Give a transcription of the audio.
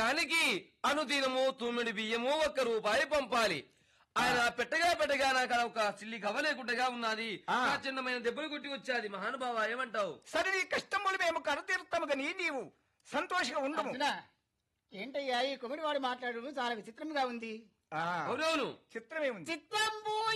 దానికి అనుదినము 9 బియ్యము 1 రూపాయి పంపాలి. ఆయన పెట్టగా నాకు ఒక చిల్లి కవ్వలేకుండా ఉన్నది. చిన్నమైన దెబ్బలు కొట్టి వచ్చాది. మహానుభావ ఏమంటావు? సరే నీ కష్టములు మేము కడతీరుతాము కానీ నీవు సంతోషంగా ఉండము. ఏంటయ్యా ఈ కుమిడివాడు మాట్లాడు చాలా విచిత్రంగా ఉంది. అవునవును చిత్రమే ఉంది. చిత్రంబు